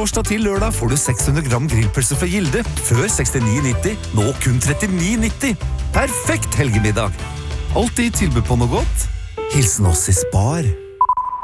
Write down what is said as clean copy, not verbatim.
torsdag til lørdag får du 600 gram grillpølse fra Gilde, før 69,90, nå kun 39,90. Perfekt helgemiddag! Alltid tilbud på noe godt. Hilsen oss i Spar.